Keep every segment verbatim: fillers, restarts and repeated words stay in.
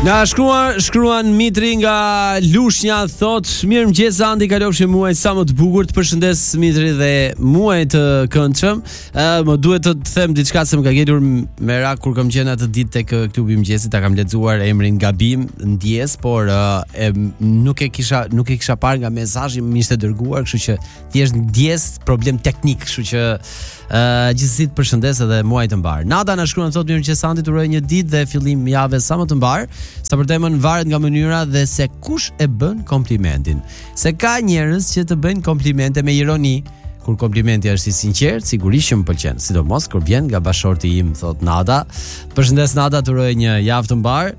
Na shkruan, shkruan Mitri nga Lushnja, thot mirëmëngjes Andi, kalofshi muaj sa më të bukur. Të përshëndes Mitri dhe muaj të këndshëm. Uh, më duhet të të them diçka se më ka gjetur merak kur kam qenë atë ditë tek klubi i mëngjesit, ta kam lexuar emrin gabim ndjes, por uh, e, nuk e kisha nuk e kisha parë nga mesazhi më ishte dërguar, kështu që thjesht ndjes problem teknik, kështu që Uh, gjithsesi të përshëndes edhe muaj të mbar. Nada na shkruan thotë mirëmëngjes Andi, uroj një ditë dhe fillim jave sa më të mbar. Sa për temën varet nga mënyra dhe se kush e bën komplimentin. Se ka njerëz që të bëjnë komplimente me ironi. Kur komplimenti është i sinqert, sigurisht që më pëlqen, sidomos kur vjen nga bashorti im, thot Nada. Përshëndes Nada, uroj një javë të mbar.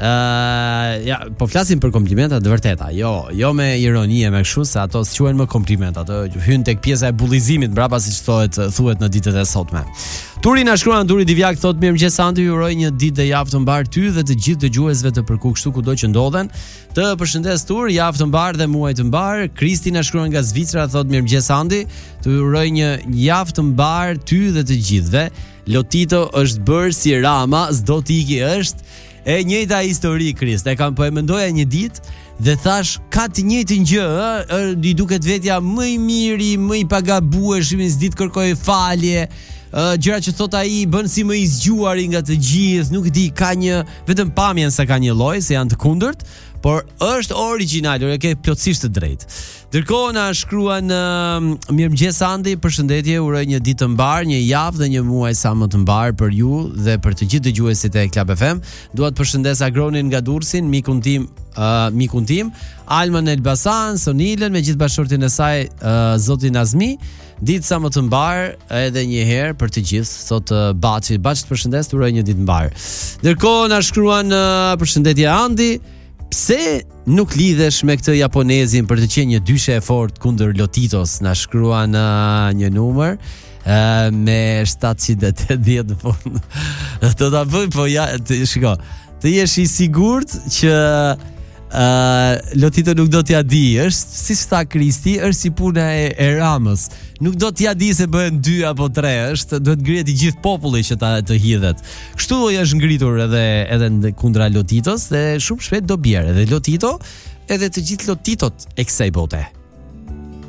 Uh, ja, po flasim për komplimenta të vërteta, jo, jo me ironi e me kështu, se ato s'quhen më komplimenta, ato hyn tek pjesa e bullizimit brapa, siç thohet thuhet në ditët e sotme. Turi na shkruan, Turi Divjak thot mirëmëngjes Andi, ju uroj një ditë dhe javë të mbar ty dhe të gjithë dëgjuesve të Përku kështu kudo që ndodhen. Të përshëndes Tur, javë të mbar dhe muaj të mbar. Kristi na shkruan nga Zvicra, thot mirëmëngjes Andi, të uroj një javë të mbar ty dhe të gjithëve. Lotito është bërë si Rama, s'do t'iki është. E njëjta histori, Krist. E kam po e mendoja një ditë dhe thash, ka të njëjtin gjë, ë, i duket vetja më i miri, më i pagabueshëm, s'di të kërkoj falje. Uh, gjëra që thot ai bën si më i zgjuari nga të gjithë, nuk di, ka një vetëm pamjen se ka një lloj, se janë të kundërt, por është origjinal, e ke plotësisht të drejtë. Ndërkohë na shkruan uh, mirëmëngjes Andi, përshëndetje, uroj një ditë të mbar, një javë dhe një muaj sa më të mbar për ju dhe për të gjithë dëgjuesit e Club F M. Dua të përshëndes Agronin nga Durrësin, mikun tim, uh, mikun tim, Alman Elbasan, Sonilën me gjithë bashortin e saj, uh, zotin Azmi. Ditë sa më të mbar edhe një herë për të gjithë, thot uh, Baçi. Baçi të përshëndes, të uroj një ditë mbar. Ndërkohë na shkruan uh, përshëndetje Andi, pse nuk lidhesh me këtë japonezin për të qenë një dyshe e fortë kundër Lotitos? Na shkruan uh, një numër uh, me shtatëqind e dhjetë në fund. Do ta bëj, po ja, të, shiko, të jesh i sigurt që Uh, Lotito nuk do t'ja di, është si sta Kristi, është si puna e, e Ramës. Nuk do t'ja di se bëhen dy apo tre, është do të ngrihet i gjithë populli që ta të hidhet. Kështu është ngritur edhe edhe kundra Lotitos dhe shumë shpejt do bjerë edhe Lotito, edhe të gjithë Lotitot e kësaj bote.